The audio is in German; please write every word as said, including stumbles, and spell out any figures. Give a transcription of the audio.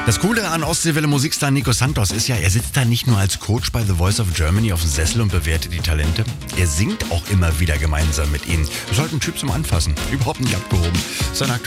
Das Coole an Ostseewelle Musikstar Nico Santos ist ja, er sitzt da nicht nur als Coach bei The Voice of Germany auf dem Sessel und bewertet die Talente. Er singt auch immer wieder gemeinsam mit ihnen. Ist halt ein Typ zum Anfassen. Überhaupt nicht abgehoben. Sein aktuelles